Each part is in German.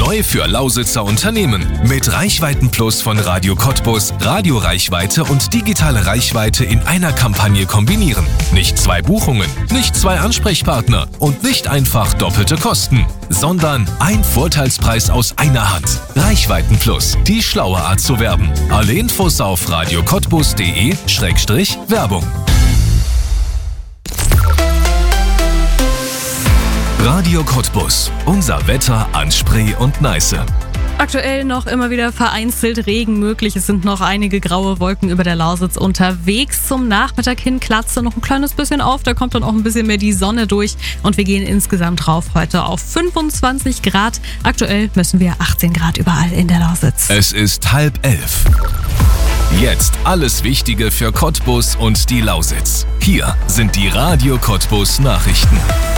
Neu für Lausitzer Unternehmen. Mit Reichweiten-Plus von Radio Cottbus, Radioreichweite und digitale Reichweite in einer Kampagne kombinieren. Nicht 2 Buchungen, nicht 2 Ansprechpartner und nicht einfach doppelte Kosten, sondern ein Vorteilspreis aus einer Hand. Reichweiten-Plus, die schlaue Art zu werben. Alle Infos auf radiocottbus.de/Werbung. Radio Cottbus. Unser Wetter an Spree und Neiße. Aktuell noch immer wieder vereinzelt Regen möglich. Es sind noch einige graue Wolken über der Lausitz unterwegs. Zum Nachmittag hin klatzt noch ein kleines bisschen auf. Da kommt dann auch ein bisschen mehr die Sonne durch. Und wir gehen insgesamt rauf heute auf 25 Grad. Aktuell messen wir 18 Grad überall in der Lausitz. Es ist 10:30. Jetzt alles Wichtige für Cottbus und die Lausitz. Hier sind die Radio Cottbus Nachrichten.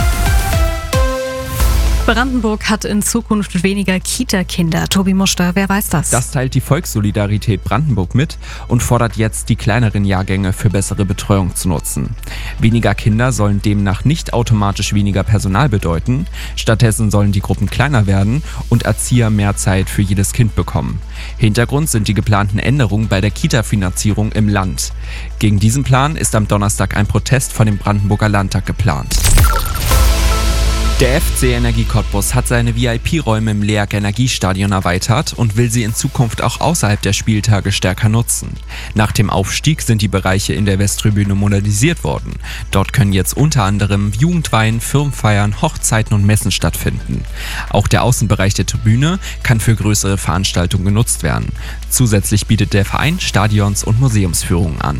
Brandenburg hat in Zukunft weniger Kita-Kinder. Tobi Muster, wer weiß das? Das teilt die Volkssolidarität Brandenburg mit und fordert jetzt, die kleineren Jahrgänge für bessere Betreuung zu nutzen. Weniger Kinder sollen demnach nicht automatisch weniger Personal bedeuten. Stattdessen sollen die Gruppen kleiner werden und Erzieher mehr Zeit für jedes Kind bekommen. Hintergrund sind die geplanten Änderungen bei der Kita-Finanzierung im Land. Gegen diesen Plan ist am Donnerstag ein Protest vor dem Brandenburger Landtag geplant. Der FC Energie Cottbus hat seine VIP-Räume im LEAG Energiestadion erweitert und will sie in Zukunft auch außerhalb der Spieltage stärker nutzen. Nach dem Aufstieg sind die Bereiche in der Westtribüne modernisiert worden. Dort können jetzt unter anderem Jugendweihen, Firmenfeiern, Hochzeiten und Messen stattfinden. Auch der Außenbereich der Tribüne kann für größere Veranstaltungen genutzt werden. Zusätzlich bietet der Verein Stadions- und Museumsführungen an.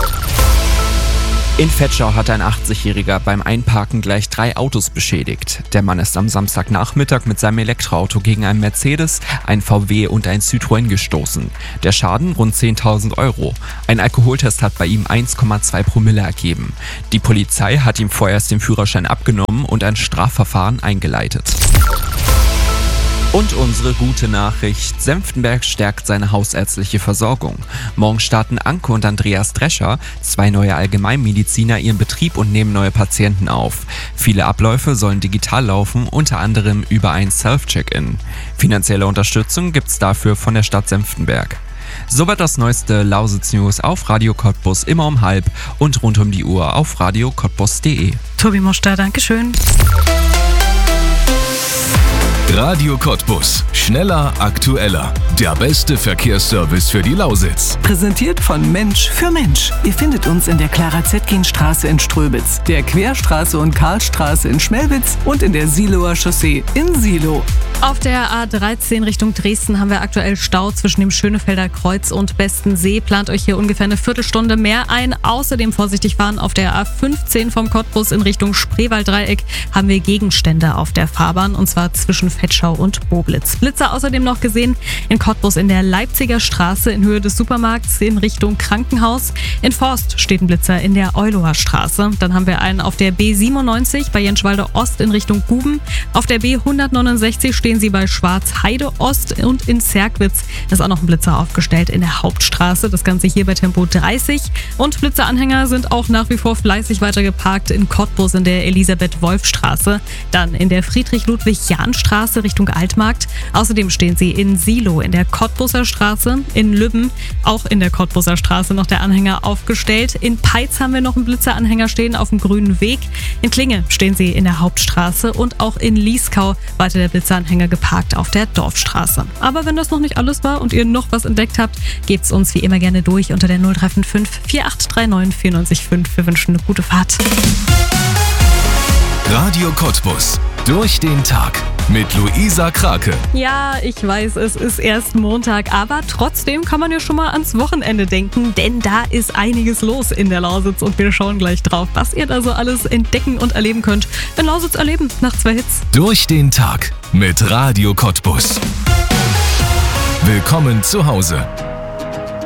In Vetschau hat ein 80-Jähriger beim Einparken gleich 3 Autos beschädigt. Der Mann ist am Samstagnachmittag mit seinem Elektroauto gegen einen Mercedes, ein VW und ein Citroën gestoßen. Der Schaden rund 10.000 €. Ein Alkoholtest hat bei ihm 1,2 Promille ergeben. Die Polizei hat ihm vorerst den Führerschein abgenommen und ein Strafverfahren eingeleitet. Und unsere gute Nachricht: Senftenberg stärkt seine hausärztliche Versorgung. Morgen starten Anke und Andreas Drescher, 2 neue Allgemeinmediziner, ihren Betrieb und nehmen neue Patienten auf. Viele Abläufe sollen digital laufen, unter anderem über ein Self-Check-In. Finanzielle Unterstützung gibt's dafür von der Stadt Senftenberg. Soweit das neueste Lausitz-News auf Radio Cottbus immer um 12:30 und rund um die Uhr auf radiocottbus.de. Tobi Muster, Dankeschön. Radio Cottbus. Schneller, aktueller. Der beste Verkehrsservice für die Lausitz. Präsentiert von Mensch für Mensch. Ihr findet uns in der Clara-Zetkin-Straße in Ströbitz, der Querstraße und Karlstraße in Schmelwitz und in der Siloer Chaussee in Silo. Auf der A13 Richtung Dresden haben wir aktuell Stau zwischen dem Schönefelder Kreuz und Bestensee. Plant euch hier ungefähr eine Viertelstunde mehr ein. Außerdem vorsichtig fahren auf der A15 vom Cottbus in Richtung Spreewalddreieck haben wir Gegenstände auf der Fahrbahn, und zwar zwischen Vetschau und Boblitz. Blitzer außerdem noch gesehen in Cottbus in der Leipziger Straße in Höhe des Supermarkts in Richtung Krankenhaus. In Forst steht ein Blitzer in der Euloer Straße. Dann haben wir einen auf der B97 bei Jenschwalde Ost in Richtung Guben. Auf der B169 stehen sie bei Schwarzheide Ost, und in Zerkwitz ist auch noch ein Blitzer aufgestellt in der Hauptstraße. Das Ganze hier bei Tempo 30. Und Blitzeranhänger sind auch nach wie vor fleißig weiter geparkt in Cottbus in der Elisabeth-Wolf-Straße. Dann in der Friedrich-Ludwig-Jahn-Straße Richtung Altmarkt. Außerdem stehen sie in Silo in der Cottbuser Straße, in Lübben auch in der Cottbuser Straße noch der Anhänger aufgestellt. In Peitz haben wir noch einen Blitzeranhänger stehen auf dem Grünen Weg. In Klinge stehen sie in der Hauptstraße und auch in Lieskau weiter der Blitzeranhänger geparkt auf der Dorfstraße. Aber wenn das noch nicht alles war und ihr noch was entdeckt habt, gebt's uns wie immer gerne durch unter der 0355 4839 94,5. Wir wünschen eine gute Fahrt. Radio Cottbus. Durch den Tag mit Luisa Krake. Ja, ich weiß, es ist erst Montag, aber trotzdem kann man ja schon mal ans Wochenende denken, denn da ist einiges los in der Lausitz und wir schauen gleich drauf, was ihr da so alles entdecken und erleben könnt. In Lausitz erleben nach 2 Hits. Durch den Tag mit Radio Cottbus. Willkommen zu Hause.